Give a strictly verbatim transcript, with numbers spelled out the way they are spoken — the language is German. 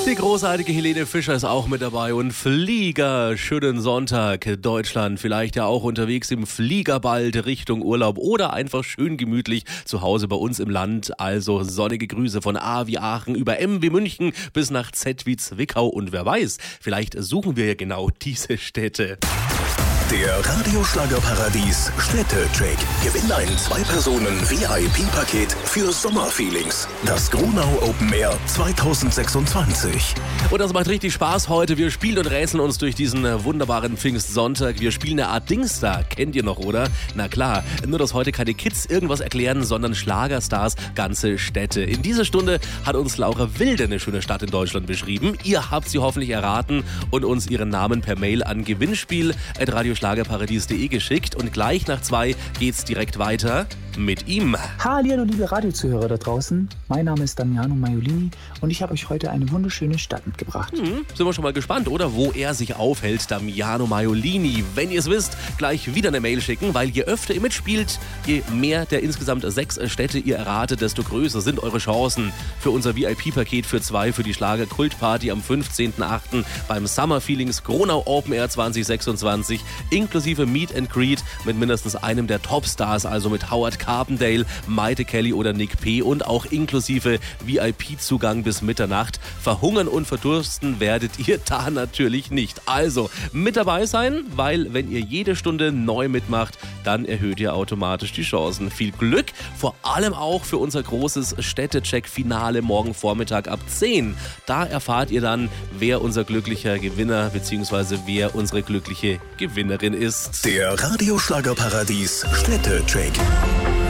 Die großartige Helene Fischer ist auch mit dabei und Flieger, schönen Sonntag, Deutschland, vielleicht ja auch unterwegs im Flieger bald Richtung Urlaub oder einfach schön gemütlich zu Hause bei uns im Land. Also sonnige Grüße von A wie Aachen über M wie München bis nach Z wie Zwickau und wer weiß, vielleicht suchen wir ja genau diese Städte. Der Radioschlagerparadies Städtecheck. Gewinn ein Zwei-Personen-V I P-Paket für Sommerfeelings. Das Gronau Open Air zwanzig sechsundzwanzig. Und das macht richtig Spaß heute. Wir spielen und rätseln uns durch diesen wunderbaren Pfingstsonntag. Wir spielen eine Art Dingstar. Kennt ihr noch, oder? Na klar, nur dass heute keine Kids irgendwas erklären, sondern Schlagerstars, ganze Städte. In dieser Stunde hat uns Laura Wilde eine schöne Stadt in Deutschland beschrieben. Ihr habt sie hoffentlich erraten und uns ihren Namen per Mail an gewinnspiel at radioschlagerparadies punkt de geschickt. Und gleich nach zwei geht's direkt weiter mit ihm. Hallo liebe Radiozuhörer da draußen, mein Name ist Damiano Maiolini und ich habe euch heute eine wunderschöne Stadt mitgebracht. Hm, sind wir schon mal gespannt, oder? Wo er sich aufhält, Damiano Maiolini. Wenn ihr es wisst, gleich wieder eine Mail schicken, weil je öfter ihr mitspielt, je mehr der insgesamt sechs Städte ihr erratet, desto größer sind eure Chancen für unser V I P-Paket für zwei für die Schlager-Kultparty am fünfzehnten achten beim Summer Feelings Gronau Open Air zwanzig sechsundzwanzig inklusive Meet and Greet mit mindestens einem der Topstars, also mit Howard Carpendale, Maite Kelly oder Nick P. und auch inklusive V I P-Zugang bis Mitternacht. Verhungern und verdursten werdet ihr da natürlich nicht. Also mit dabei sein, weil wenn ihr jede Stunde neu mitmacht, dann erhöht ihr automatisch die Chancen. Viel Glück, vor allem auch für unser großes Städtecheck-Finale morgen Vormittag ab zehn. Da erfahrt ihr dann, wer unser glücklicher Gewinner bzw. wer unsere glückliche Gewinnerin ist. Der Radioschlagerparadies Städtecheck.